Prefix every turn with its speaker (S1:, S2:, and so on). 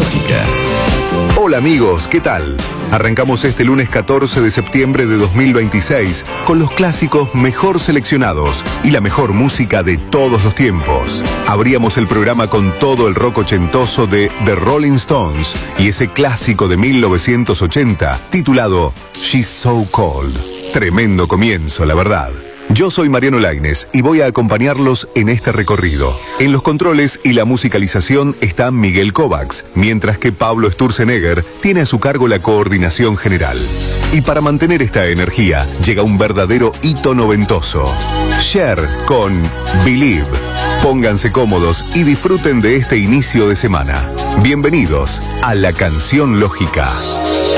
S1: Lógica.
S2: Hola amigos, ¿qué tal? Arrancamos este lunes 14 de septiembre de 2026 con los clásicos mejor seleccionados y la mejor música de todos los tiempos. Abríamos el programa con todo el rock ochentoso de The Rolling Stones y ese clásico de 1980 titulado She's So Cold. Tremendo comienzo, la verdad. Yo soy Mariano Lainez y voy a acompañarlos en este recorrido. En los controles y la musicalización está Miguel Kovacs, mientras que Pablo Sturzenegger tiene a su cargo la coordinación general. Y para mantener esta energía, llega un verdadero hito noventoso. Cher con Believe. Pónganse cómodos y disfruten de este inicio de semana. Bienvenidos a La Canción Lógica.